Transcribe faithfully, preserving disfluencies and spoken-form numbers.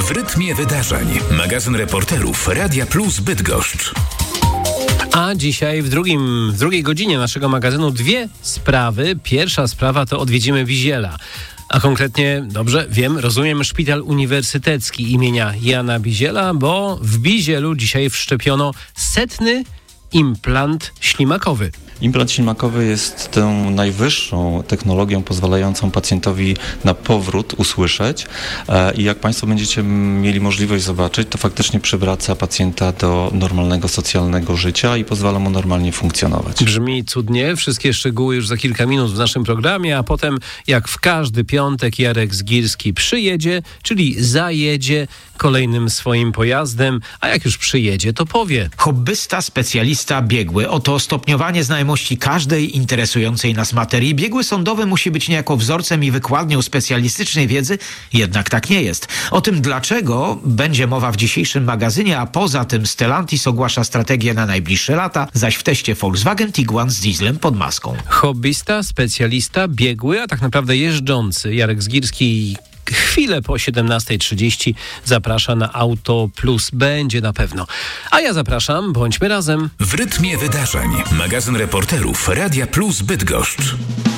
W rytmie wydarzeń. Magazyn reporterów Radia Plus Bydgoszcz. A dzisiaj w, drugim, w drugiej godzinie naszego magazynu dwie sprawy. Pierwsza sprawa to odwiedzimy Biziela. A konkretnie, dobrze, wiem, rozumiem, Szpital Uniwersytecki imienia Jana Biziela, bo w Bizielu dzisiaj wszczepiono setny implant ślimakowy. Implant ślimakowy jest tą najwyższą technologią pozwalającą pacjentowi na powrót usłyszeć i jak Państwo będziecie mieli możliwość zobaczyć, to faktycznie przywraca pacjenta do normalnego, socjalnego życia i pozwala mu normalnie funkcjonować. Brzmi cudnie, wszystkie szczegóły już za kilka minut w naszym programie, a potem jak w każdy piątek Jarek Zgirski przyjedzie, czyli zajedzie kolejnym swoim pojazdem, a jak już przyjedzie, to powie. Hobbysta, specjalista, biegły. Oto stopniowanie znajomości każdej interesującej nas materii. Biegły sądowy musi być niejako wzorcem i wykładnią specjalistycznej wiedzy, jednak tak nie jest. O tym dlaczego będzie mowa w dzisiejszym magazynie, a poza tym Stellantis ogłasza strategię na najbliższe lata, zaś w teście Volkswagen Tiguan z dieslem pod maską. Hobbysta, specjalista, biegły, a tak naprawdę jeżdżący Jarek Zgirski chwilę po siedemnasta trzydzieści zaprasza na Auto Plus. Będzie na pewno. A ja zapraszam, bądźmy razem. W rytmie wydarzeń. Magazyn reporterów Radia Plus Bydgoszcz.